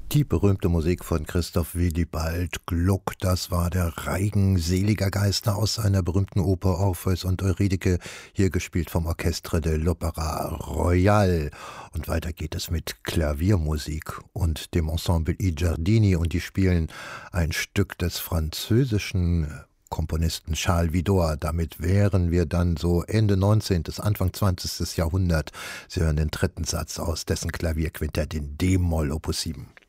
Die berühmte Musik von Christoph Willibald Gluck, das war der Reigen seliger Geister aus seiner berühmten Oper Orpheus und Eurydike, hier gespielt vom Orchestre de l'Opéra Royal. Und weiter geht es mit Klaviermusik und dem Ensemble I Giardini, und die spielen ein Stück des französischen Komponisten Charles Widor. Damit wären wir dann so Ende 19., Anfang 20. Jahrhundert. Sie hören den dritten Satz aus dessen Klavierquintett in D-Moll Opus 7.